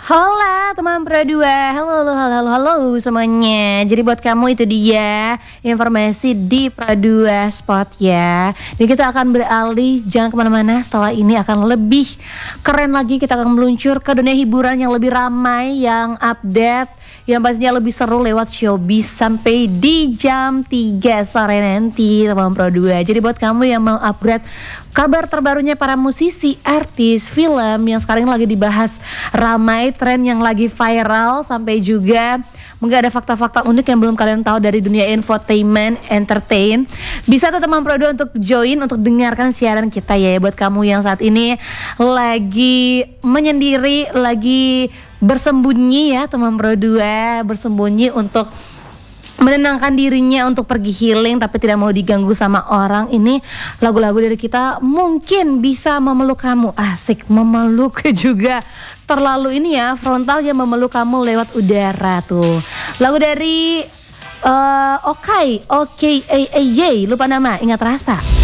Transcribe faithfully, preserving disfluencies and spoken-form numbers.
Hola teman Pro dua, halo halo halo halo halo semuanya. Jadi buat kamu itu dia informasi di Pro dua Spot ya. Dan kita akan beralih, jangan kemana-mana, setelah ini akan lebih keren lagi. Kita akan meluncur ke dunia hiburan yang lebih ramai, yang update, yang pastinya lebih seru lewat showbiz sampai di jam tiga sore nanti teman Pro dua. Jadi buat kamu yang mau upgrade kabar terbarunya para musisi, artis, film yang sekarang lagi dibahas ramai, tren yang lagi viral, sampai juga mungkin ada fakta-fakta unik yang belum kalian tahu dari dunia infotainment, entertain, bisa tuh teman Pro dua untuk join, untuk dengarkan siaran kita ya. Buat kamu yang saat ini lagi menyendiri, lagi bersembunyi ya teman Pro dua, bersembunyi untuk menenangkan dirinya, untuk pergi healing tapi tidak mau diganggu sama orang, ini lagu-lagu dari kita mungkin bisa memeluk kamu. Asik, memeluk juga terlalu ini ya, frontal yang memeluk kamu lewat udara tuh. Lagu dari uh, Okai, Oke, A A Y, lupa nama, ingat rasa.